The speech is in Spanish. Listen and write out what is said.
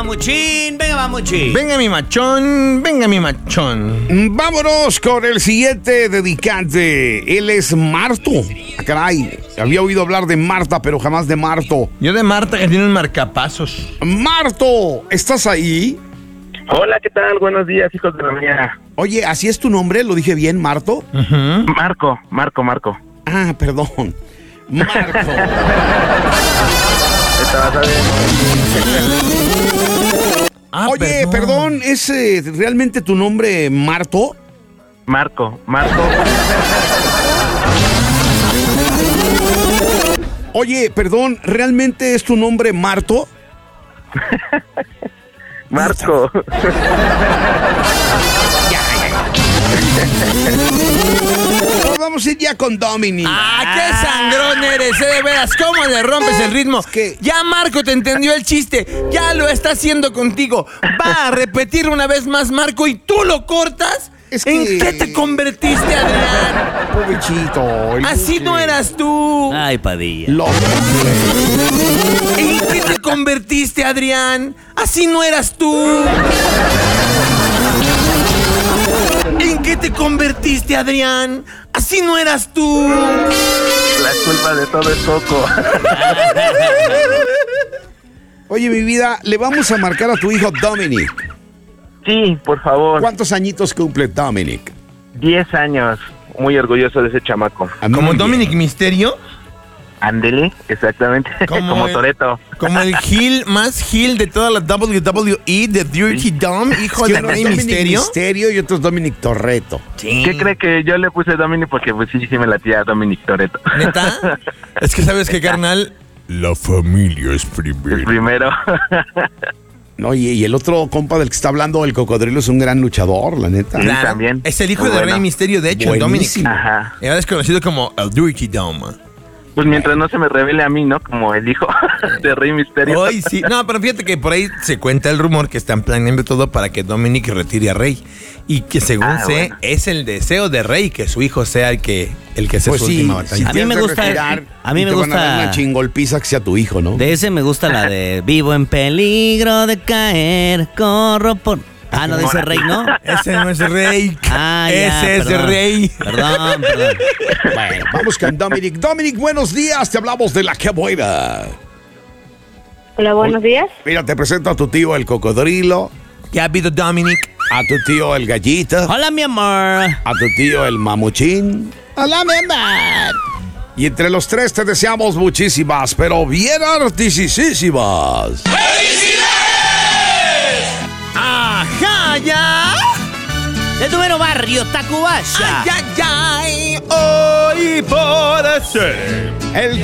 mamuchín, venga, mamuchín. Venga mi machón, venga mi machón. Vámonos con el siguiente dedicante. Él es Marto. Ah, caray, había oído hablar de Marta, pero jamás de Marto. Yo de Marta, que tiene un marcapasos. Marto, ¿estás ahí? Hola, ¿qué tal? Buenos días, hijos de la mañana. Oye, ¿así es tu nombre? ¿Lo dije bien, Marto? Uh-huh. Marco. Ah, perdón. Marco. Estabas a ver. Oye, perdón, ¿es realmente tu nombre Marto? Marco. Oye, perdón, ¿realmente es tu nombre Marto? Marco. Pues vamos a ir ya con Dominic. ¡Ah, qué sangrón eres! De veras, ¿cómo le rompes el ritmo? Es que... Ya Marco te entendió el chiste, ya lo está haciendo contigo. Va a repetir una vez más, Marco, y tú lo cortas. Es ¿En que... qué te convertiste, Adrián? Pobrecito. Así no eras tú. Ay, Padilla. ¿En qué te convertiste, Adrián? Así no eras tú. ¿En qué te convertiste, Adrián? Así no eras tú. La culpa de todo es Coco. Oye, mi vida, le vamos a marcar a tu hijo Dominic. Sí, por favor. ¿Cuántos añitos cumple Dominic? 10 años. Muy orgulloso de ese chamaco. ¿Como Dominic Mysterio? Ándele, exactamente. Como Toretto. Como el heel más heel de toda la WWE, de Dirty Dom, hijo de Rey Mysterio. Mysterio y otro es Dominic Toretto. Sí. ¿Qué cree que yo le puse Dominic? Porque pues sí me latía Dominic Toretto. ¿Neta? Es que sabes que, carnal, la familia es primero. El primero. No, y el otro compa del que está hablando, el cocodrilo, es un gran luchador, la neta. Sí, también. Es el hijo Muy de bueno. Rey Mysterio, de hecho, Buenísimo. Dominic. Ajá. Era desconocido como el Dirty Dom. Pues mientras no se me revele a mí, ¿no? Como el hijo de Rey Mysterio. Hoy sí. No, pero fíjate que por ahí se cuenta el rumor que están planeando todo para que Dominic retire a Rey. Y que según sé, bueno. es el deseo de Rey que su hijo sea el que sea Pues su sí, última batalla. A mí me gusta- a mí me Van a gusta- dar una chingolpiza que sea tu hijo, ¿no? De ese me gusta la de vivo en peligro de caer, corro por... Ah, no, dice Rey, ¿no? Ese no es Rey. Ah, ya, Ese perdón. es Rey. Perdón. Bueno, vamos con Dominic. Dominic, buenos días, te hablamos de La Que Buena. Hola, buenos días. Mira, te presento a tu tío el cocodrilo, Ya ha habido Dominic. a tu tío el gallito, Hola, mi amor. a tu tío el mamuchín. Hola, mi amor. Y entre los tres te deseamos muchísimas, pero bien artisísimas. ¡Ajá, ya! De tu mero barrio, Tacubaya. ¡Ay, ay, ay! Hoy por ser El